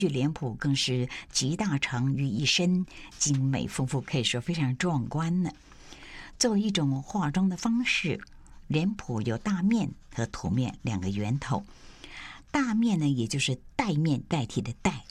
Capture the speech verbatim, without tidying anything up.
据脸谱更是集大成于一身，精美丰富，可以说非常壮观呢。作为一种化妆的方式，脸谱有大面和凸面两个源头。大面呢，也就是带面代替的带，